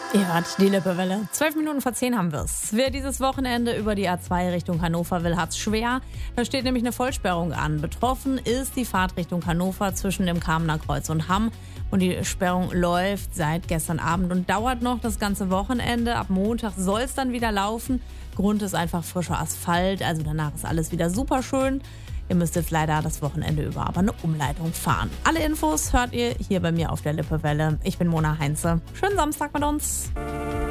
Ihr hört die Lippewelle. 12 Minuten vor 10 haben wir's. Wer dieses Wochenende über die A2 Richtung Hannover will, hat's schwer. Da steht nämlich eine Vollsperrung an. Betroffen ist die Fahrt Richtung Hannover zwischen dem Kamener Kreuz und Hamm. Und die Sperrung läuft seit gestern Abend und dauert noch das ganze Wochenende. Ab Montag soll es dann wieder laufen. Grund ist einfach frischer Asphalt, also danach ist alles wieder super schön. Ihr müsst jetzt leider das Wochenende über aber eine Umleitung fahren. Alle Infos hört ihr hier bei mir auf der Lippewelle. Ich bin Mona Heinze. Schönen Samstag mit uns.